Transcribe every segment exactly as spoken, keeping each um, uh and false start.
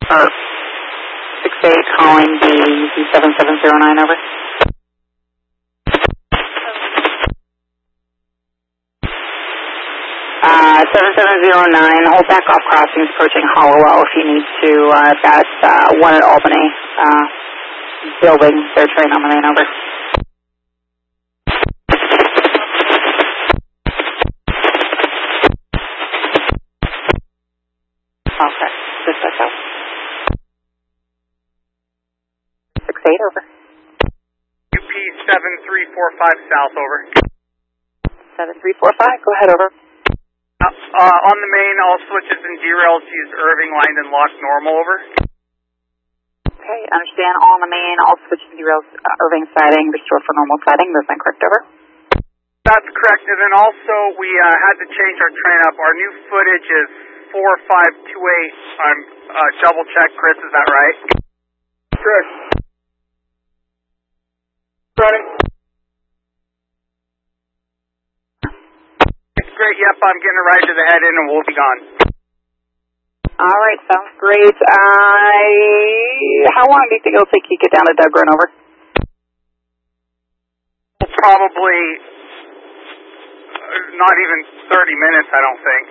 Or six eight calling the U P seven seven zero nine, over. Uh, seven seven zero nine, hold back off crossings approaching Hollowell if you need to. Uh, I've got uh, one at Albany uh, building their train on the main, over. Okay, just that's out. six eight, over. U P seven three four five south, over. seven three four five, go ahead, over. Uh, uh, on the main, all switches and derails use Irving, Langdon, lock normal, over. Okay, understand. All on the main, all switches and derails, uh, Irving siding, restore for normal siding, movement correct, over. That's correct, and then also we uh, had to change our train up. Our new footage is four five two eight. I'm uh, double check, Chris, is that right? Correct. Running. Great, yep, I'm getting a ride to the head in and we'll be gone. All right, sounds great. Uh, how long do you think it'll take you to get down to Doug Run, over? Probably not even thirty minutes, I don't think.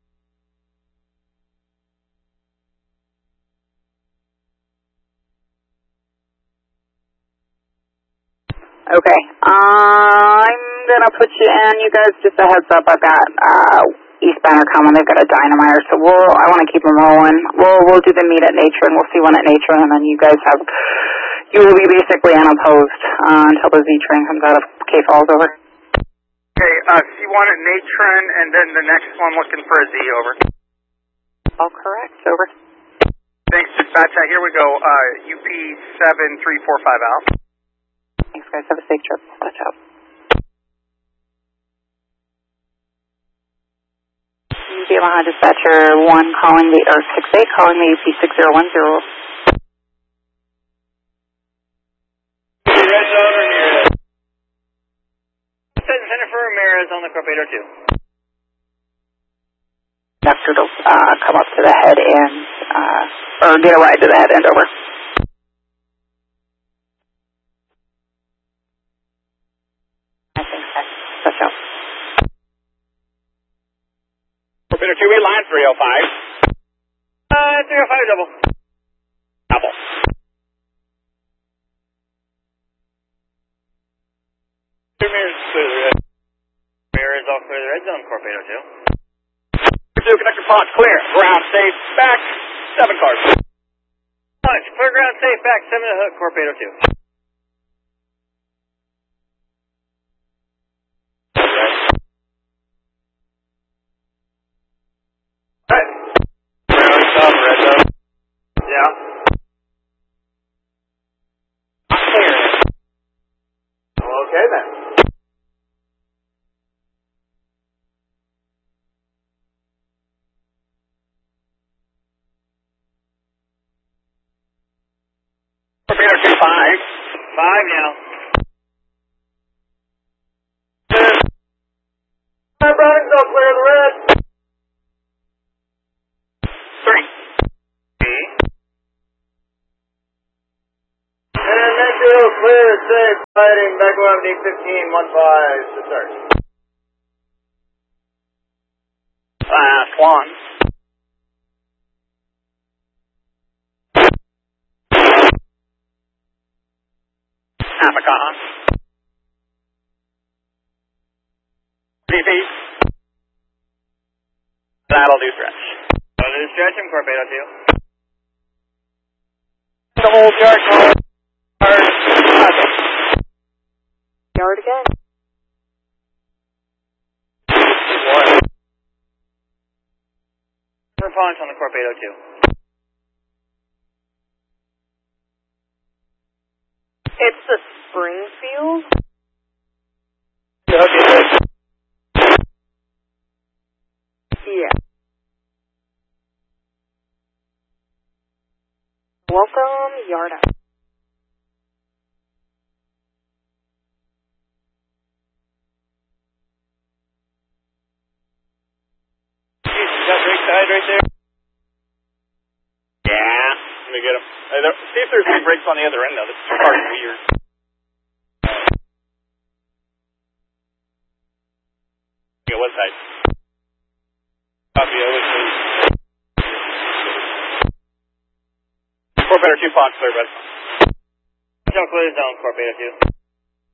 Okay, I'm gonna put you in. You guys, just a heads up, I've got uh, eastbound are coming. They've got a dynamiter, so we'll. I want to keep them rolling. We'll we'll do the meet at Nature, and we'll see one at Nature, and then you guys have. You will be basically unopposed uh, until the Z train comes out of K Falls, over. Okay, uh, C one at Natron, and then the next one looking for a Z, over. All correct, over. Thanks, dispatch. Uh, here we go. Uh, U P seven three four five out. Thanks, guys. Have a safe trip. Watch out. U P Omaha dispatcher one calling the, or six eight calling the U P six zero one zero. Red zone, Ramirez. Center for Ramirez on the Corpedo two. After to uh, come up to the head end, uh, or get a ride to the head end, over. I think that's, that's out. Corpedo two, eight line three oh five. Uh, three oh five double. Double. Ramirez, clear the red. Ramirez, all clear the red zone, Corpedo two. Two, connector pod clear. Ground safe, back, seven cars. Punch, clear ground safe, back, seven to hook, Corpedo two. Right. Ground stop, red zone. Yeah. I'm clear. Okay then. Corpedo two, five. Five now. Five Browning's all clear the red. Three. Three. And then two, clear, six, fighting, back around D fifteen, one five, to start. Last one. Apicon. D P. That'll do stretch. That'll do stretch in Corpedo two. The whole yard car. Yard again. One. Response on the Corpedo two. It's the Springfield? Okay. Yeah. Welcome, Yarda. Is that right side right there? Yeah. Let me get him. Uh, there, see if there's any brakes on the other end, though. This car's weird. Yeah, what side? Copy, I was moved. Corp two, Fox, clear, bud. Jump clear zone, Corp eight oh two.